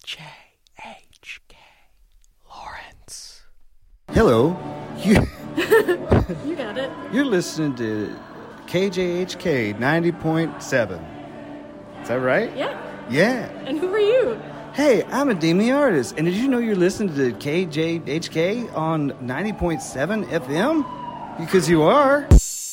KJHK Lawrence. Hello. You got it. You're listening to KJHK 90.7. Is that right? Yeah. Yeah. And who are you? Hey, I'm a Demi artist. And did you know you're listening to KJHK on 90.7 FM? Because you are.